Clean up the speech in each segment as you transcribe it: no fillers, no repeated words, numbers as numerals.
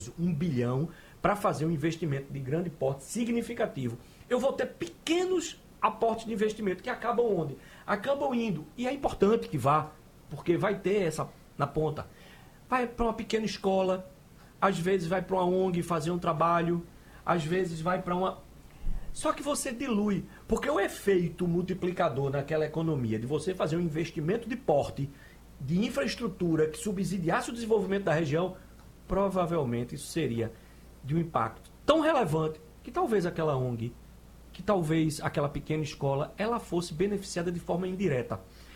1 bilhão para fazer um investimento de grande porte significativo. Eu vou ter pequenos aportes de investimento que acabam onde? Acabam indo. E é importante que vá, porque vai ter essa na ponta. Vai para uma pequena escola, às vezes vai para uma ONG fazer um trabalho, às vezes vai para uma... Só que você dilui, porque o efeito multiplicador naquela economia de você fazer um investimento de porte, de infraestrutura que subsidiasse o desenvolvimento da região, provavelmente isso seria de um impacto tão relevante que talvez aquela ONG, que talvez aquela pequena escola, ela fosse beneficiada de forma indireta.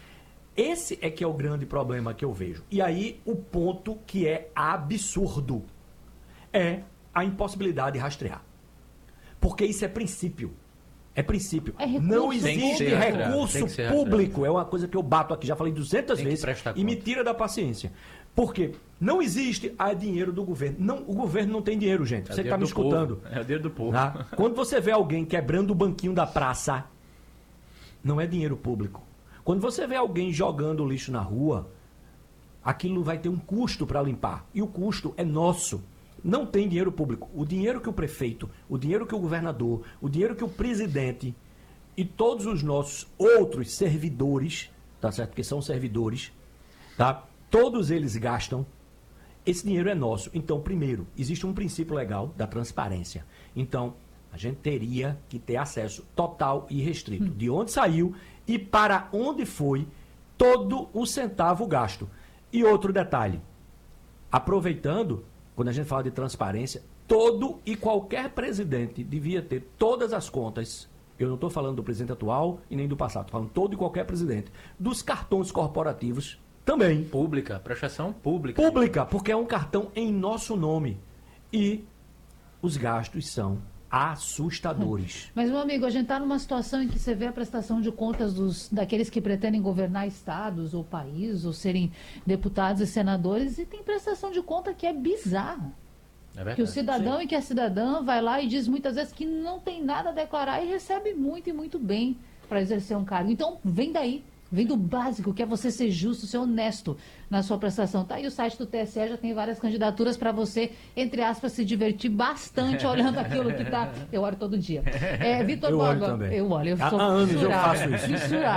Esse é que é o grande problema que eu vejo. E aí o ponto que é absurdo é a impossibilidade de rastrear. Porque isso é princípio. É princípio. Não existe recurso público. É uma coisa que eu bato aqui, já falei 200 vezes, e me tira da paciência. Porque não existe dinheiro do governo. Não, o governo não tem dinheiro, gente. Você que está me escutando. É o dinheiro do povo. Tá? Quando você vê alguém quebrando o banquinho da praça, não é dinheiro público. Quando você vê alguém jogando lixo na rua, aquilo vai ter um custo para limpar. E o custo é nosso. Não tem dinheiro público. O dinheiro que o prefeito, o dinheiro que o governador, o dinheiro que o presidente e todos os nossos outros servidores, tá certo? Porque são servidores, tá? Todos eles gastam. Esse dinheiro é nosso. Então, primeiro, existe um princípio legal da transparência. Então, a gente teria que ter acesso total e restrito de onde saiu e para onde foi todo o centavo gasto. E outro detalhe, aproveitando, quando a gente fala de transparência, todo e qualquer presidente devia ter todas as contas. Eu não estou falando do presidente atual e nem do passado, estou falando todo e qualquer presidente. Dos cartões corporativos também. Pública, prestação pública. Pública, porque é um cartão em nosso nome. E os gastos são assustadores. Mas, meu amigo, a gente está numa situação em que você vê a prestação de contas daqueles que pretendem governar estados ou país, ou serem deputados e senadores, e tem prestação de conta que é bizarra. É verdade, que o cidadão e que a cidadã vai lá e diz muitas vezes que não tem nada a declarar e recebe muito e muito bem para exercer um cargo. Então, vem daí. Vem do básico, que é você ser justo, ser honesto na sua prestação. Tá aí o site do TSE, já tem várias candidaturas para você, entre aspas, se divertir bastante olhando aquilo que tá... Eu olho todo dia. Vitor Borba, eu olho, eu sou há anos eu faço isso.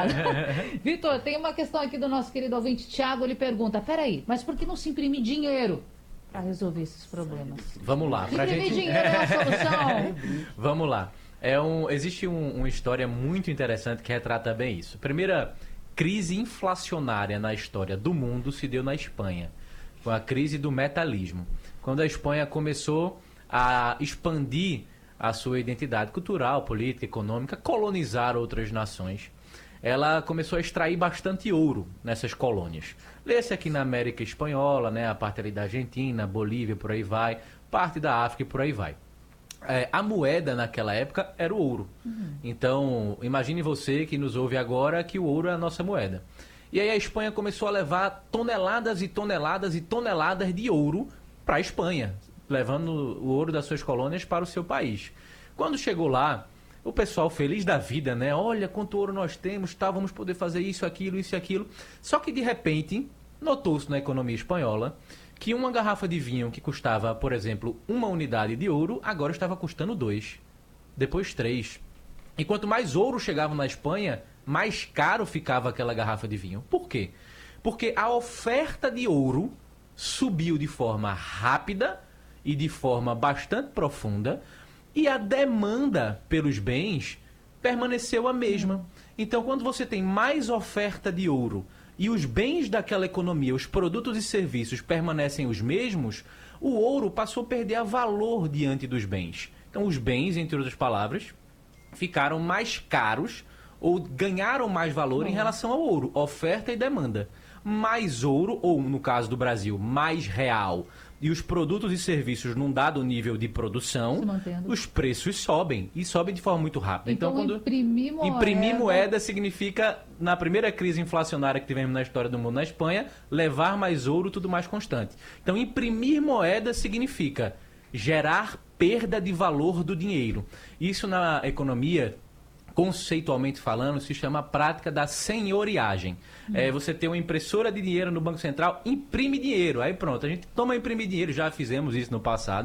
Vitor, tem uma questão aqui do nosso querido ouvinte Thiago, ele pergunta, peraí, mas por que não se imprime dinheiro para resolver esses problemas? Vamos lá. Imprimir dinheiro é a solução? Vamos lá. Existe uma história muito interessante que retrata bem isso. Primeira crise inflacionária na história do mundo se deu na Espanha, com a crise do metalismo. Quando a Espanha começou a expandir a sua identidade cultural, política, econômica, colonizar outras nações, ela começou a extrair bastante ouro nessas colônias. Lê-se aqui na América Espanhola, né, a parte ali da Argentina, Bolívia, por aí vai, parte da África e por aí vai. A moeda naquela época era o ouro. Então, imagine você que nos ouve agora que o ouro é a nossa moeda. E aí a Espanha começou a levar toneladas e toneladas e toneladas de ouro para a Espanha, levando o ouro das suas colônias para o seu país. Quando chegou lá, o pessoal feliz da vida, né? Olha quanto ouro nós temos, tá, vamos poder fazer isso, aquilo, isso e aquilo. Só que de repente, notou-se na economia espanhola que uma garrafa de vinho que custava, por exemplo, 1 unidade de ouro, agora estava custando 2, depois 3. E quanto mais ouro chegava na Espanha, mais caro ficava aquela garrafa de vinho. Por quê? Porque a oferta de ouro subiu de forma rápida e de forma bastante profunda, e a demanda pelos bens permaneceu a mesma. Então, quando você tem mais oferta de ouro e os bens daquela economia, os produtos e serviços permanecem os mesmos, o ouro passou a perder valor diante dos bens. Então, os bens, entre outras palavras, ficaram mais caros ou ganharam mais valor em relação ao ouro, oferta e demanda. Mais ouro, ou no caso do Brasil, mais real, e os produtos e serviços num dado nível de produção, os preços sobem, e sobem de forma muito rápida. Então quando imprimir moeda significa, na primeira crise inflacionária que tivemos na história do mundo na Espanha, levar mais ouro, tudo mais constante. Então imprimir moeda significa gerar perda de valor do dinheiro. Isso na economia, conceitualmente falando, se chama a prática da senhoriagem. Você tem uma impressora de dinheiro no Banco Central, imprime dinheiro, aí pronto, a gente toma imprimir dinheiro, já fizemos isso no passado.